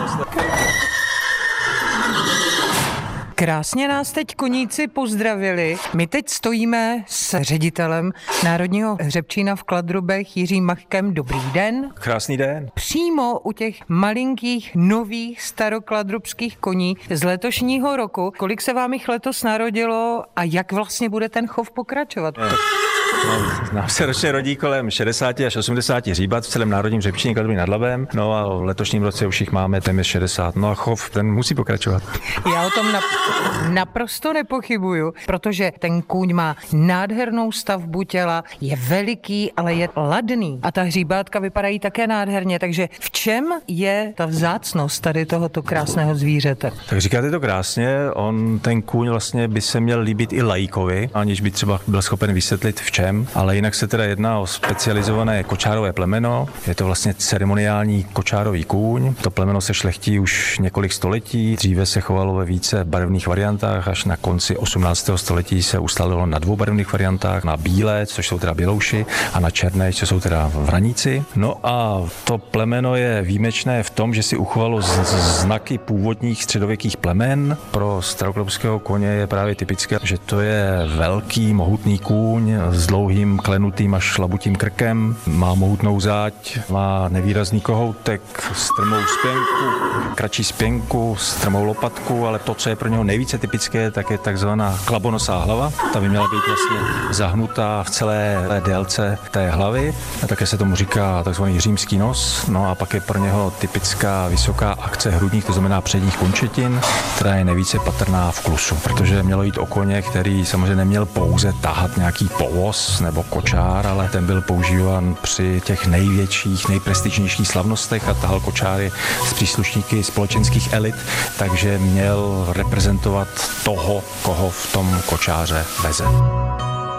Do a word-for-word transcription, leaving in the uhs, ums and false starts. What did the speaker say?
Krásně nás teď koníci pozdravili. My teď stojíme s ředitelem Národního hřebčína v Kladrubech Jiřím Machkem. Dobrý den. Krásný den. Přímo u těch malinkých nových starokladrubských koní z letošního roku. Kolik se vám jich letos narodilo a jak vlastně bude ten chov pokračovat? Je. No, nám se ročně rodí kolem šedesát až osmdesát hříbat v celém Národním hřebčíně Kladruby nad Labem. No a v letošním roce už jich máme téměř šedesát. No a chov, ten musí pokračovat. Já o tom na, naprosto nepochybuju, protože ten kůň má nádhernou stavbu těla, je veliký, ale je ladný. A ta hříbátka vypadají také nádherně, takže v čem je ta vzácnost tady tohoto krásného zvířete? Tak říkáte to krásně, on ten kůň vlastně by se měl líbit i laikovi, aniž by třeba byl schopen vysvětlit v čem. Ale jinak se teda jedná o specializované kočárové plemeno. Je to vlastně ceremoniální kočárový kůň. To plemeno se šlechtí už několik století. Dříve se chovalo ve více barevných variantách, až na konci osmnáctého století se ustalilo na dvou barevných variantách, na bílé, což jsou teda bělouši, a na černé, což jsou teda vraníci. No a to plemeno je výjimečné v tom, že si uchovalo z- z- znaky původních středověkých plemen. Pro starokladrubského koně je právě typické, že to je velký, mohutný kůň s dlouhým, klenutým až šlabutým krkem, má mohutnou záď, má nevýrazný kohoutek, strmou spěnku, kratší spěnku, strmou lopatku, ale to, co je pro něho nejvíce typické, tak je takzvaná klabonosá hlava. Ta by měla být vlastně zahnutá v celé délce té hlavy. A také se tomu říká takzvaný římský nos. No a pak je pro něho typická vysoká akce hrudních, to znamená předních končetin, která je nejvíce patrná v klusu, protože mělo jít o koně, který samozřejmě neměl pouze tahat nějaký povoz nebo kočár, ale ten byl používán při těch největších, nejprestižnějších slavnostech a tahal kočáry s příslušníky společenských elit, takže měl reprezentovat toho, koho v tom kočáře veze.